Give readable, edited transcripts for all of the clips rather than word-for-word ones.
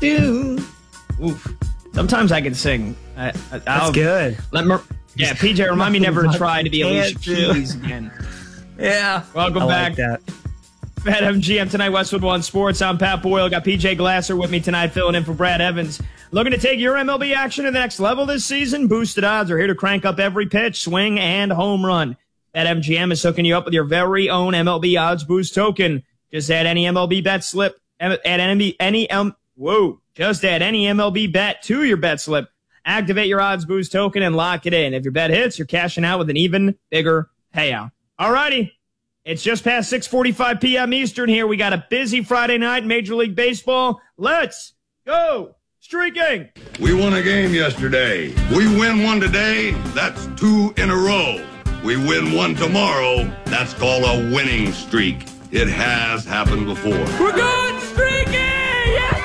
do. Oof. Sometimes I can sing. That's good. Yeah, PJ, remind me never to try to be Alicia Keys again. Yeah. Welcome back. Like that. BetMGM tonight, Westwood One Sports. I'm Pat Boyle. Got PJ Glasser with me tonight, filling in for Brad Evans. Looking to take your MLB action to the next level this season? Boosted odds are here to crank up every pitch, swing, and home run. BetMGM is hooking you up with your very own MLB Odds Boost token. Just add any MLB bet slip. Just add any MLB bet to your bet slip. Activate your Odds Boost token and lock it in. If your bet hits, you're cashing out with an even bigger payout. Alrighty. It's just past 6:45 p.m. Eastern here. We got a busy Friday night in Major League Baseball. Let's go streaking. We won a game yesterday. We win one today. That's 2 in a row. We win one tomorrow. That's called a winning streak. It has happened before. We're going streaking! Yes!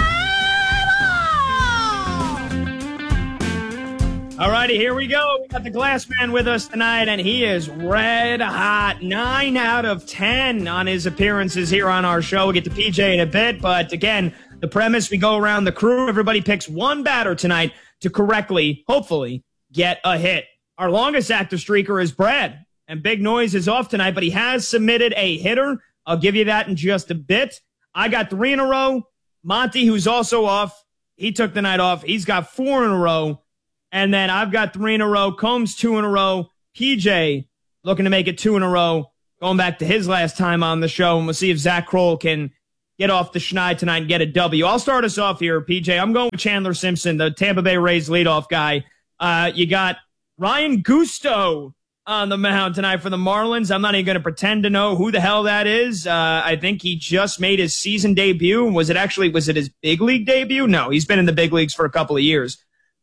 Alrighty, here we go. We got the Glass Man with us tonight, and he is red hot. 9 out of 10 on his appearances here on our show. We'll get to PJ in a bit, but again, the premise, we go around the crew. Everybody picks one batter tonight to correctly, hopefully, get a hit. Our longest active streaker is Brad, and Big Noise is off tonight, but he has submitted a hitter. I'll give you that in just a bit. I got 3 in a row. Monty, who's also off, he took the night off. He's got 4 in a row. And then I've got 3 in a row. Combs 2 in a row. PJ looking to make it 2 in a row, going back to his last time on the show. And we'll see if Zach Kroll can get off the schneid tonight and get a W. I'll start us off here, PJ. I'm going with Chandler Simpson, the Tampa Bay Rays leadoff guy. You got Ryan Gusto on the mound tonight for the Marlins. I'm not even going to pretend to know who the hell that is. I think he just made his season debut. Was it his big league debut? No, he's been in the big leagues for a couple of years.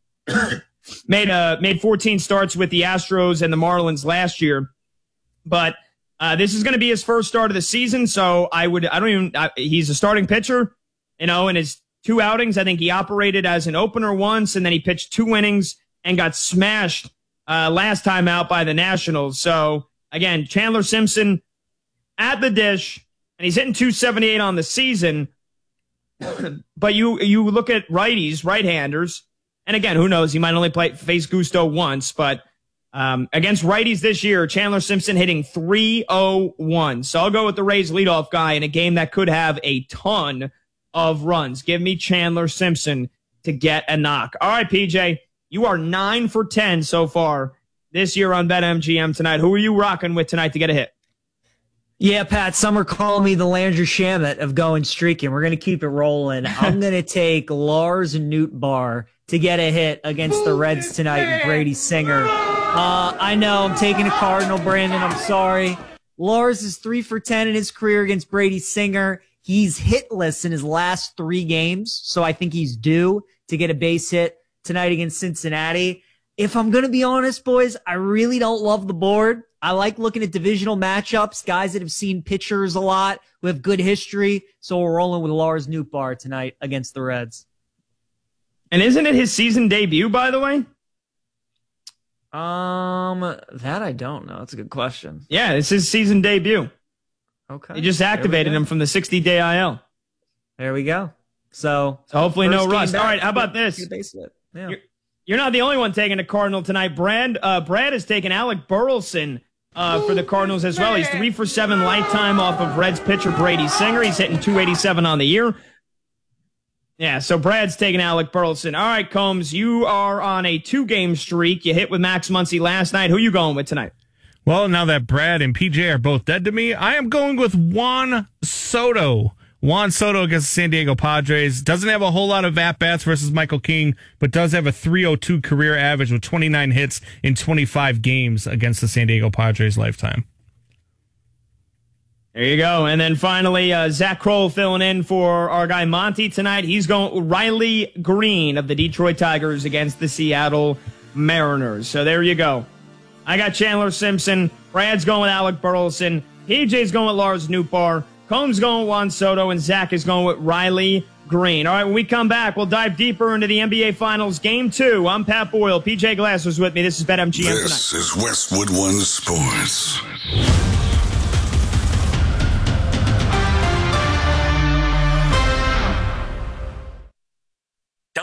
Made 14 starts with the Astros and the Marlins last year, but this is going to be his first start of the season. So he's a starting pitcher, in his 2 outings. I think he operated as an opener once, and then he pitched 2 innings and got smashed last time out by the Nationals. So again, Chandler Simpson at the dish, and he's hitting .278 on the season. But you look at righties, right-handers. And again, who knows? He might only face Gusto once, but against righties this year, Chandler Simpson hitting .301. So I'll go with the Rays leadoff guy in a game that could have a ton of runs. Give me Chandler Simpson to get a knock. All right, PJ, you are 9 for 10 so far this year on BetMGM tonight. Who are you rocking with tonight to get a hit? Yeah, Pat, some are calling me the Landry Shamet of going streaking. We're going to keep it rolling. I'm going to take Lars Nootbaar to get a hit against the Reds tonight with Brady Singer. I know I'm taking a Cardinal, Brandon. I'm sorry. Lars is 3 for 10 in his career against Brady Singer. He's hitless in his last 3 games, so I think he's due to get a base hit tonight against Cincinnati. If I'm going to be honest, boys, I really don't love the board. I like looking at divisional matchups, guys that have seen pitchers a lot, who have good history, so we're rolling with Lars Nootbaar tonight against the Reds. And isn't it his season debut, by the way? That I don't know. That's a good question. Yeah, it's his season debut. Okay. He just activated him from the 60-day IL. There we go. So hopefully no rust. All right, how about this? Yeah. You're not the only one taking a Cardinal tonight. Brad has taken Alec Burleson for the Cardinals as well. He's 3 for 7 lifetime off of Reds pitcher Brady Singer. He's hitting .287 on the year. Yeah, so Brad's taking Alec Burleson. All right, Combs, you are on a 2-game streak. You hit with Max Muncy last night. Who you going with tonight? Well, now that Brad and PJ are both dead to me, I am going with Juan Soto. Juan Soto against the San Diego Padres. Doesn't have a whole lot of at-bats versus Michael King, but does have a .302 career average with 29 hits in 25 games against the San Diego Padres lifetime. There you go. And then finally, Zach Kroll filling in for our guy Monty tonight. He's going with Riley Green of the Detroit Tigers against the Seattle Mariners. So there you go. I got Chandler Simpson. Brad's going with Alec Burleson. PJ's going with Lars Nootbaar. Combs going with Juan Soto. And Zach is going with Riley Green. All right, when we come back, we'll dive deeper into the NBA Finals Game 2. I'm Pat Boyle. PJ Glass was with me. This is BetMGM tonight. This is Westwood One Sports.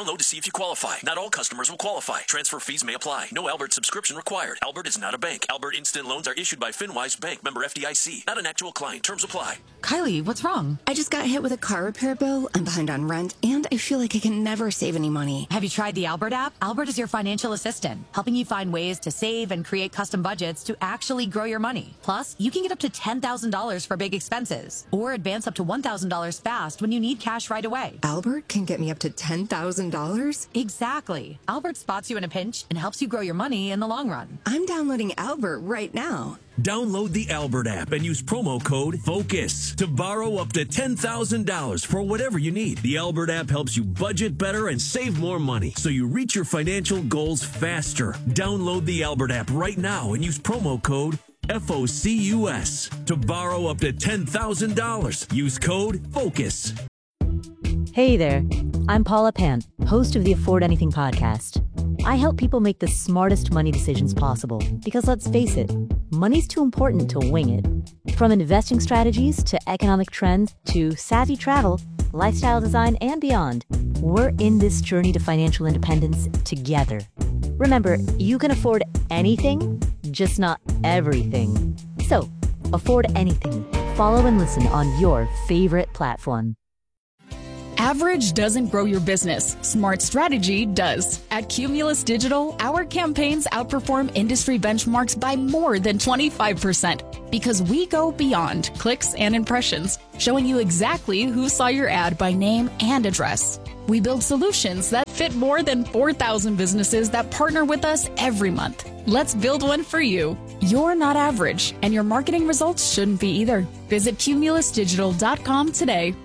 Download to see if you qualify. Not all customers will qualify. Transfer fees may apply. No Albert subscription required. Albert is not a bank. Albert Instant Loans are issued by FinWise Bank, member FDIC. Not an actual client. Terms apply. Kylie, what's wrong? I just got hit with a car repair bill. I'm behind on rent, and I feel like I can never save any money. Have you tried the Albert app? Albert is your financial assistant, helping you find ways to save and create custom budgets to actually grow your money. Plus, you can get up to $10,000 for big expenses, or advance up to $1,000 fast when you need cash right away. Albert can get me up to $10,000? Exactly. Albert spots you in a pinch and helps you grow your money in the long run. I'm downloading Albert right now. Download the Albert app and use promo code FOCUS to borrow up to $10,000 for whatever you need. The Albert app helps you budget better and save more money so you reach your financial goals faster. Download the Albert app right now and use promo code FOCUS to borrow up to $10,000. Use code FOCUS. Hey there, I'm Paula Pant, host of the Afford Anything podcast. I help people make the smartest money decisions possible because, let's face it, money's too important to wing it. From investing strategies to economic trends to savvy travel, lifestyle design, and beyond, we're in this journey to financial independence together. Remember, you can afford anything, just not everything. So, afford anything. Follow and listen on your favorite platform. Average doesn't grow your business. Smart strategy does. At Cumulus Digital, our campaigns outperform industry benchmarks by more than 25% because we go beyond clicks and impressions, showing you exactly who saw your ad by name and address. We build solutions that fit more than 4,000 businesses that partner with us every month. Let's build one for you. You're not average, and your marketing results shouldn't be either. Visit cumulusdigital.com today.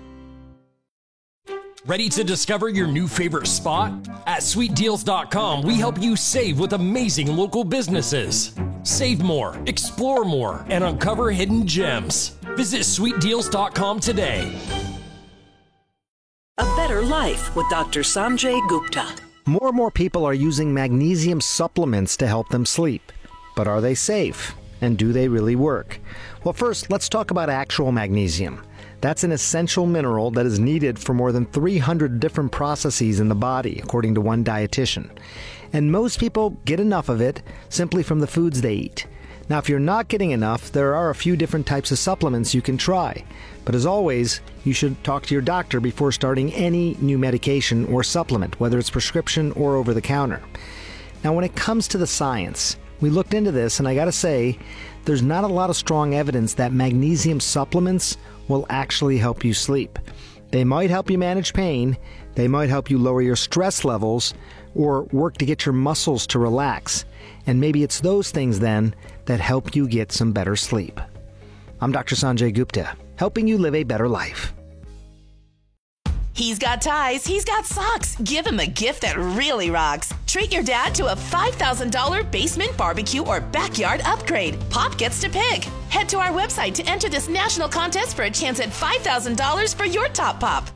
Ready to discover your new favorite spot? At sweetdeals.com, we help you save with amazing local businesses. Save more, explore more, and uncover hidden gems. Visit sweetdeals.com today. A better life with Dr. Sanjay Gupta. More and more people are using magnesium supplements to help them sleep. But are they safe? And do they really work? Well, first, let's talk about actual magnesium. That's an essential mineral that is needed for more than 300 different processes in the body, according to one dietitian. And most people get enough of it simply from the foods they eat. Now, if you're not getting enough, there are a few different types of supplements you can try. But as always, you should talk to your doctor before starting any new medication or supplement, whether it's prescription or over the counter. Now, when it comes to the science, we looked into this, and I gotta say, there's not a lot of strong evidence that magnesium supplements will actually help you sleep. They might help you manage pain, they might help you lower your stress levels, or work to get your muscles to relax. And maybe it's those things then that help you get some better sleep. I'm Dr. Sanjay Gupta, helping you live a better life. He's got ties, he's got socks. Give him a gift that really rocks. Treat your dad to a $5,000 basement barbecue or backyard upgrade. Pop gets to pick. Head to our website to enter this national contest for a chance at $5,000 for your top pop.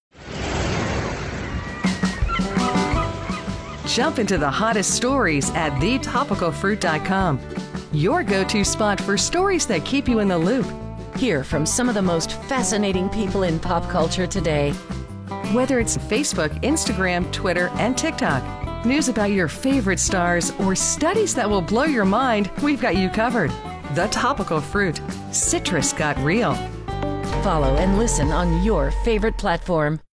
Jump into the hottest stories at thetopicalfruit.com. Your go-to spot for stories that keep you in the loop. Hear from some of the most fascinating people in pop culture today. Whether it's Facebook, Instagram, Twitter, and TikTok, news about your favorite stars, or studies that will blow your mind, we've got you covered. The Topical Fruit. Citrus got real. Follow and listen on your favorite platform.